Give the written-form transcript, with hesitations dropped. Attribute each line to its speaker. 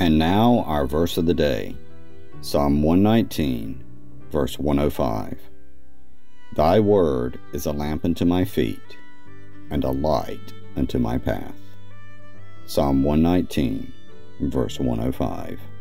Speaker 1: And now our verse of the day, Psalm 119, verse 105. Thy word is a lamp unto my feet, and a light unto my path. Psalm 119, verse 105.